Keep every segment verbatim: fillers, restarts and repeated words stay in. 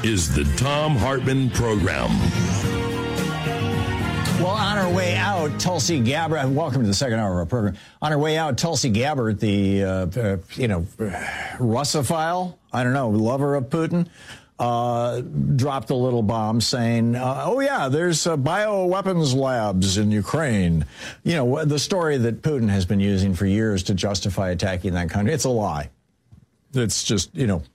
is the Thom Hartmann Program. Well, on our way out, Tulsi Gabbard, welcome to the second hour of our program. On our way out, Tulsi Gabbard, the, uh, uh, you know, Russophile, I don't know, lover of Putin, uh, dropped a little bomb saying, uh, oh, yeah, there's uh, bioweapons labs in Ukraine. You know, the story that Putin has been using for years to justify attacking that country. It's a lie. It's just, you know,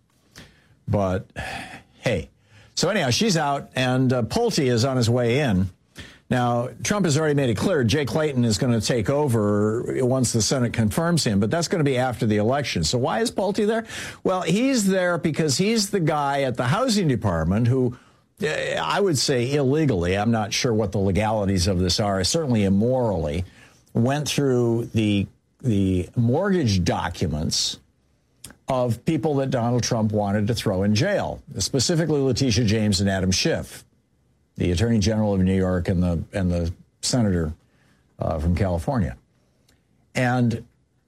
but hey. So anyhow, she's out, and uh, Pulte is on his way in. Now, Trump has already made it clear Jay Clayton is going to take over once the Senate confirms him, but that's going to be after the election. So why is Pulte there? Well, he's there because he's the guy at the housing department who, I would say illegally, I'm not sure what the legalities of this are, certainly immorally, went through the the mortgage documents of people that Donald Trump wanted to throw in jail, specifically Letitia James and Adam Schiff, the Attorney General of New York and the and the senator uh, from California, and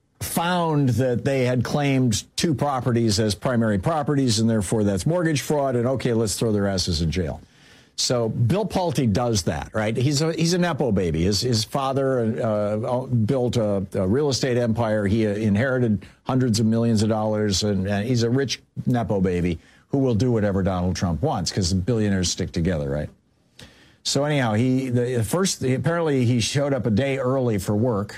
found that they had claimed two properties as primary properties, and therefore that's mortgage fraud, and okay, let's throw their asses in jail. So Bill Pulte does that, right? He's a he's a Nepo baby. His his father uh, built a, a real estate empire. He inherited hundreds of millions of dollars, and, and he's a rich Nepo baby who will do whatever Donald Trump wants because billionaires stick together, right? So anyhow, he the first apparently he showed up a day early for work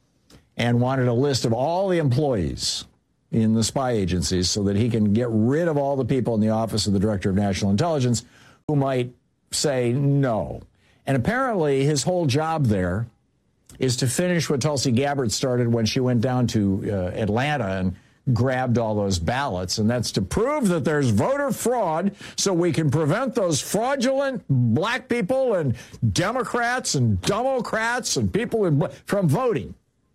and wanted a list of all the employees in the spy agencies so that he can get rid of all the people in the office of the Director of National Intelligence who might say no. And apparently his whole job there is to finish what Tulsi Gabbard started when she went down to uh, Atlanta and grabbed all those ballots, and that's to prove that there's voter fraud so we can prevent those fraudulent black people and Democrats and Democrats and people in, from voting.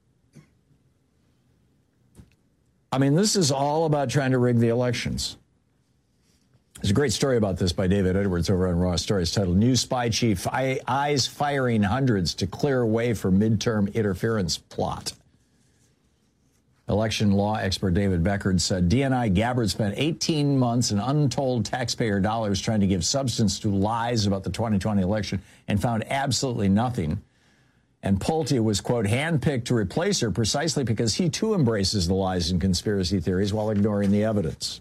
I mean, this is all about trying to rig the elections. There's a great story about this by David Edwards over on Raw Stories titled New Spy Chief Eyes Firing Hundreds to Clear Way for Midterm Interference Plot. Election law expert David Beckard said D N I Gabbard spent eighteen months and untold taxpayer dollars trying to give substance to lies about the twenty twenty election and found absolutely nothing. And Pulte was, quote, handpicked to replace her precisely because he, too, embraces the lies and conspiracy theories while ignoring the evidence.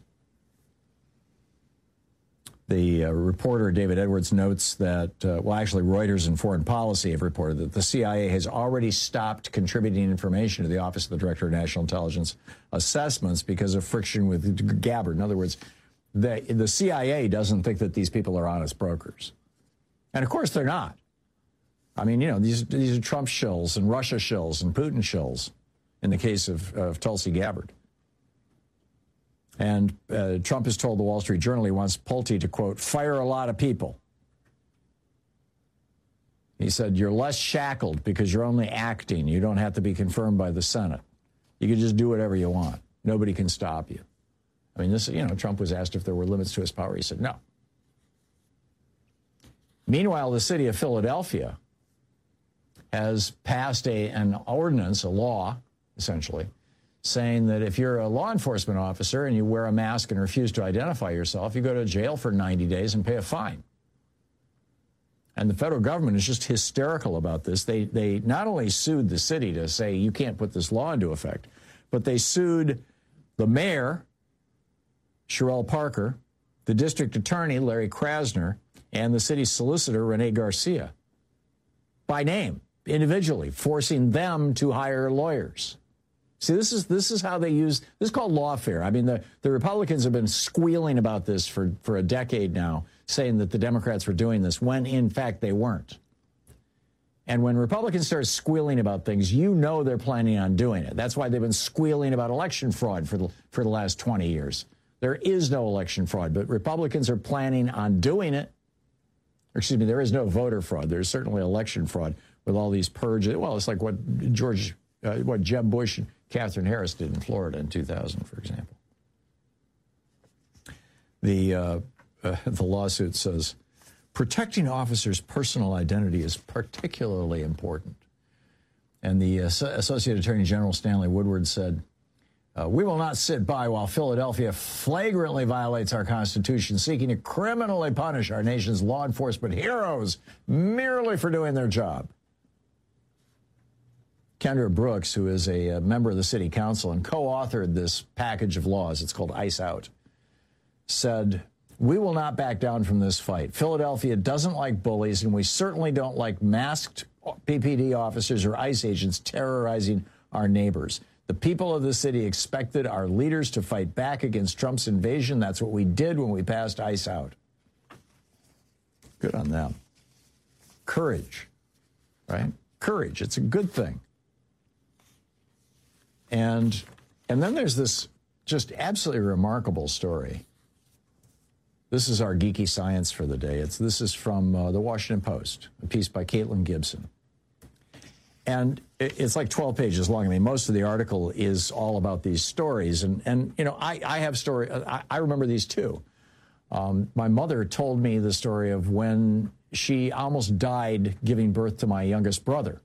The uh, reporter, David Edwards, notes that, uh, well, actually, Reuters and Foreign Policy have reported that the C I A has already stopped contributing information to the Office of the Director of National Intelligence assessments because of friction with Gabbard. In other words, the, the C I A doesn't think that these people are honest brokers. And, of course, they're not. I mean, you know, these, these are Trump shills and Russia shills and Putin shills in the case of, of Tulsi Gabbard. And uh, Trump has told the Wall Street Journal he wants Pulte to, quote, fire a lot of people. He said, you're less shackled because you're only acting. You don't have to be confirmed by the Senate. You can just do whatever you want. Nobody can stop you. I mean, this, you know, Trump was asked if there were limits to his power. He said no. Meanwhile, the city of Philadelphia has passed a, an ordinance, a law, essentially, saying that if you're a law enforcement officer and you wear a mask and refuse to identify yourself, you go to jail for ninety days and pay a fine. And the federal government is just hysterical about this. They they not only sued the city to say you can't put this law into effect, but they sued the mayor, Sherelle Parker, the district attorney, Larry Krasner, and the city's solicitor, Rene Garcia, by name, individually, forcing them to hire lawyers. See, this is this is how they use, this is called lawfare. I mean, the, the Republicans have been squealing about this for, for a decade now, saying that the Democrats were doing this, when in fact they weren't. And when Republicans start squealing about things, you know they're planning on doing it. That's why they've been squealing about election fraud for the, for the last twenty years. There is no election fraud, but Republicans are planning on doing it. Or excuse me, there is no voter fraud. There's certainly election fraud with all these purges. Well, it's like what George, uh, what Jeb Bush and Catherine Harris did in Florida in two thousand, for example. The uh, uh, the lawsuit says, protecting officers' personal identity is particularly important. And the uh, Associate Attorney General Stanley Woodward said, Uh, we will not sit by while Philadelphia flagrantly violates our Constitution, seeking to criminally punish our nation's law enforcement heroes merely for doing their job. Kendra Brooks, who is a, a member of the city council and co-authored this package of laws, it's called ICE Out, said, "We will not back down from this fight. Philadelphia doesn't like bullies, and we certainly don't like masked P P D officers or ICE agents terrorizing our neighbors. The people of the city expected our leaders to fight back against Trump's invasion. That's what we did when we passed ICE Out." Good on them. Courage, right? Courage. It's a good thing. And and then there's this just absolutely remarkable story. This is our geeky science for the day. It's this is from uh, the Washington Post, a piece by Caitlin Gibson. And it's like twelve pages long. I mean, most of the article is all about these stories. And, and you know, I, I have story. I, I remember these too. Um, my mother told me the story of when she almost died giving birth to my youngest brother.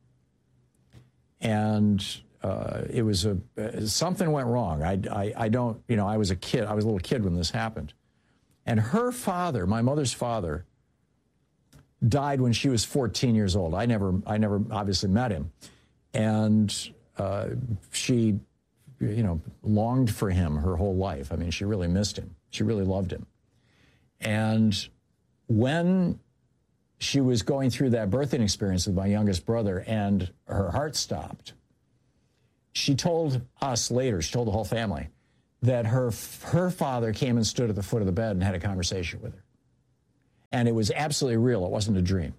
And uh, it was a, uh, something went wrong. I, I, I don't, you know, I was a kid. I was a little kid when this happened. And her father, my mother's father, died when she was fourteen years old. I never, I never obviously met him. And uh, she, you know, longed for him her whole life. I mean, she really missed him. She really loved him. And when she was going through that birthing experience with my youngest brother and her heart stopped, she told us later, she told the whole family, that her, her father came and stood at the foot of the bed and had a conversation with her. And it was absolutely real. It wasn't a dream.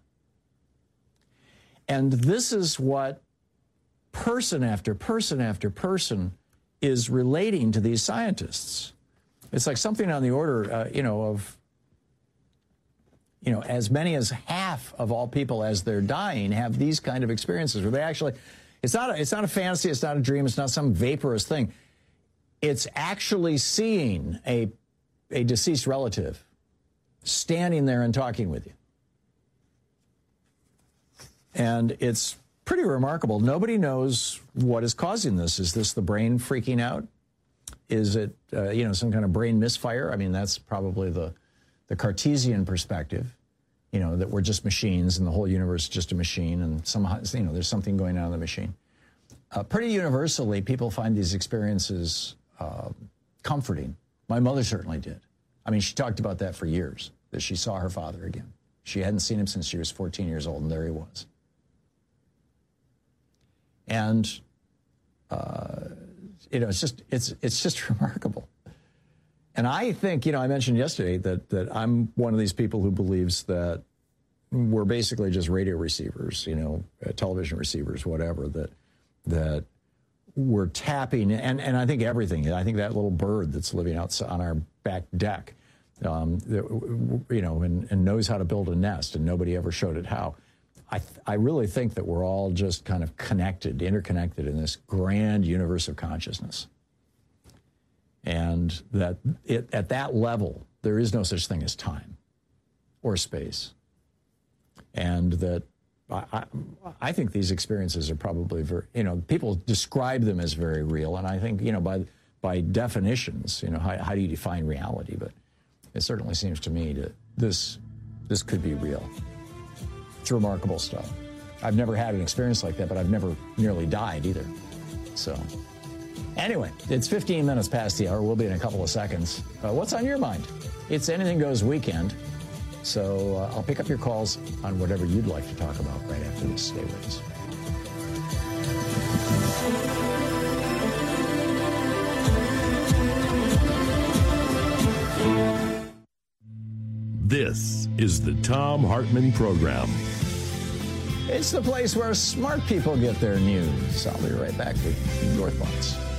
And this is what person after person after person is relating to these scientists. It's like something on the order, uh, you know, of, you know, as many as half of all people as they're dying have these kind of experiences where they actually, it's not a, it's not a fantasy, it's not a dream, it's not some vaporous thing. It's actually seeing a, a deceased relative standing there and talking with you. And it's pretty remarkable. Nobody knows what is causing this. Is this the brain freaking out? Is it, uh, you know, some kind of brain misfire? I mean, that's probably the, the Cartesian perspective, you know, that we're just machines and the whole universe is just a machine and somehow, you know, there's something going on in the machine. Uh, pretty universally, people find these experiences uh, comforting. My mother certainly did. I mean, she talked about that for years, that she saw her father again. She hadn't seen him since she was fourteen years old, and there he was. And, uh, you know, it's just, it's, it's just remarkable. And I think, you know, I mentioned yesterday that, that I'm one of these people who believes that we're basically just radio receivers, you know, uh, television receivers, whatever, that, that we're tapping, and, and I think everything, I think that little bird that's living out on our back deck, um, you know, and, and knows how to build a nest, and nobody ever showed it how. I, th- I really think that we're all just kind of connected, interconnected in this grand universe of consciousness. And that it, at that level, there is no such thing as time or space. And that I, I, I think these experiences are probably very, you know, people describe them as very real. And I think, you know, by by definitions, you know, how, how do you define reality? But it certainly seems to me that this this could be real. It's remarkable stuff. I've never had an experience like that, but I've never nearly died either. So anyway, it's fifteen minutes past the hour. We'll be in a couple of seconds. Uh, what's on your mind? It's Anything Goes weekend. So uh, I'll pick up your calls on whatever you'd like to talk about right after this. Stay with us. This is the Thom Hartmann Program. It's the place where smart people get their news. I'll be right back with your thoughts.